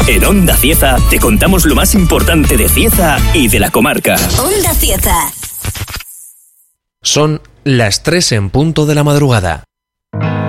En Onda Cieza te contamos lo más importante de Cieza y de la comarca. Onda Cieza. Son las 3 en punto de la madrugada.